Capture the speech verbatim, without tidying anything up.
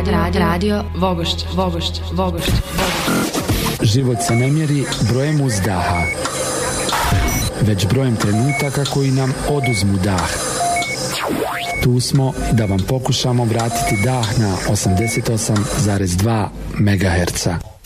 radio, radio, radio Vogošće, Vogošće, Vogošće, Vogošće. Život se ne mjeri brojem uzdaha, već brojem trenutaka koji nam oduzmu dah. Tu smo da vam pokušamo vratiti dah na osamdeset osam zarez dva megaherca.